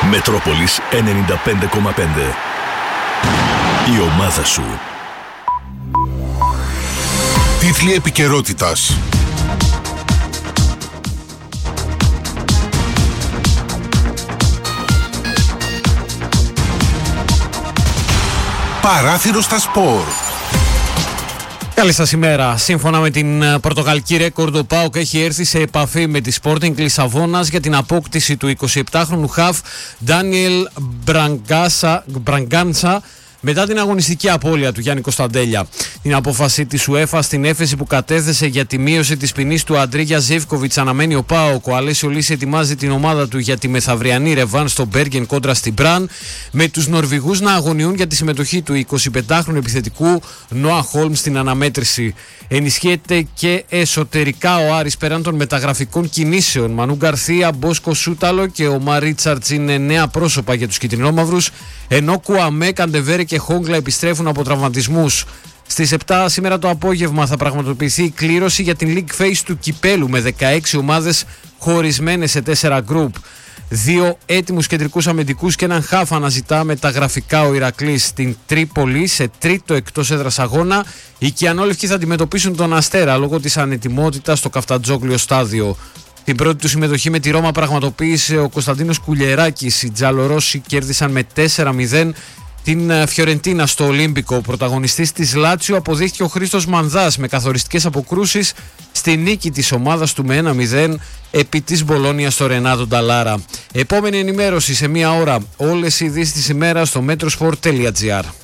Μετρόπολης 95,5. Η ομάδα σου. Τίτλοι επικαιρότητας. Παράθυρο στα σπορ. Καλή σας ημέρα. Σύμφωνα με την πορτογαλική ρέκορντ, ο ΠΑΟΚ έχει έρθει σε επαφή με τη Sporting Λισαβόνας για την απόκτηση του 27χρονου χαφ Ντάνιελ Μπραγκάνσα μετά την αγωνιστική απώλεια του Γιάννη Κωνσταντέλια. Την απόφαση της UEFA στην έφεση που κατέθεσε για τη μείωση της ποινής του Αντρίγια Ζίβκοβιτς αναμένει ο ΠΑΟΚ. Ο Αλέσιο Λύση ετοιμάζει την ομάδα του για τη μεθαυριανή ρεβάν στο Μπέργεν κόντρα στην Μπραν, με τους Νορβηγούς να αγωνιούν για τη συμμετοχή του 25χρονου επιθετικού Νόα Χόλμ στην αναμέτρηση. Ενισχύεται και εσωτερικά ο Άρης πέραν των μεταγραφικών κινήσεων. Μανού Γκαρθία, Μπόσκο Σούταλο και ο Μαρίτσαρτς είναι νέα πρόσωπα για τους κιτρινόμαυρους, ενώ Κουαμέ, Καντεβέρε και Χόγκλα επιστρέφουν από τραυματισμούς. Στις 7 σήμερα το απόγευμα θα πραγματοποιηθεί η κλήρωση για την League Phase του Κυπέλου με 16 ομάδες χωρισμένες σε 4 γκρουπ. 2 έτοιμους κεντρικούς αμυντικούς και έναν χάφ αναζητά μεταγραφικά ο Ηρακλής στην Τρίπολη σε τρίτο εκτός έδρας αγώνα. Οι Κιανόλευκοι θα αντιμετωπίσουν τον Αστέρα λόγω της ανετοιμότητας στο Καφτατζόγλιο στάδιο. Την πρώτη του συμμετοχή με τη Ρώμα πραγματοποίησε ο Κωνσταντίνος Κουλιεράκης. Οι Τζαλορόσοι κέρδισαν με 4-0 την Φιωρεντίνα στο Ολύμπικο. Ο πρωταγωνιστής της Λάτσιο αποδείχθηκε ο Χρήστος Μανδάς με καθοριστικές αποκρούσεις στη νίκη της ομάδας του με 1-0 επί της Μπολόνια στο Ρενάτο Νταλάρα. Επόμενη ενημέρωση σε μία ώρα. Όλες οι ειδήσεις της ημέρας στο metrosport.gr.